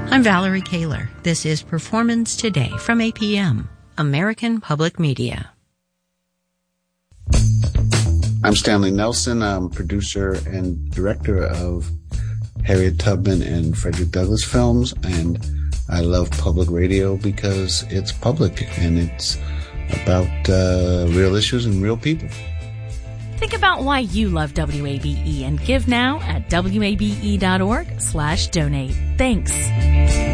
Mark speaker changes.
Speaker 1: I'm Valerie Kaler. This is Performance Today from APM, American Public Media.
Speaker 2: I'm Stanley Nelson. I'm producer and director of Harriet Tubman and Frederick Douglass films, and I love public radio because it's public and it's about real issues and real people.
Speaker 3: Think about why you love WABE and give now at wabe.org/donate. Thanks.